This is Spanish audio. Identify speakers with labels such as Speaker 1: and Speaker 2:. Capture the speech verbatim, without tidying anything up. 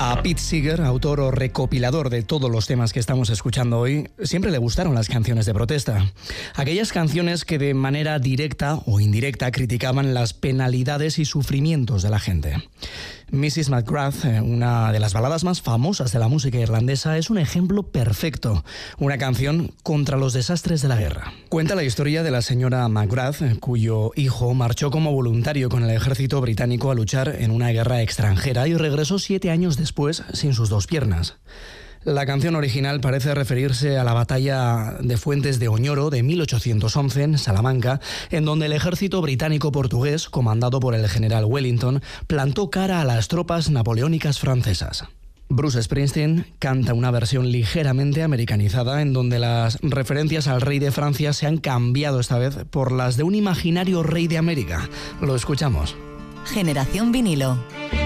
Speaker 1: A Pete Seeger, autor o recopilador de todos los temas que estamos escuchando hoy, siempre le gustaron las canciones de protesta. Aquellas canciones que de manera directa o indirecta criticaban las penalidades y sufrimientos de la gente. missus McGrath, una de las baladas más famosas de la música irlandesa, es un ejemplo perfecto. Una canción contra los desastres de la guerra. Cuenta la historia de la señora McGrath, cuyo hijo marchó como voluntario con el ejército británico a luchar en una guerra extranjera y regresó siete años después sin sus dos piernas. La canción original parece referirse a la batalla de Fuentes de Oñoro de mil ochocientos once en Salamanca, en donde el ejército británico-portugués, comandado por el general Wellington, plantó cara a las tropas napoleónicas francesas. Bruce Springsteen canta una versión ligeramente americanizada en donde las referencias al rey de Francia se han cambiado esta vez por las de un imaginario rey de América. Lo escuchamos.
Speaker 2: Generación Vinilo.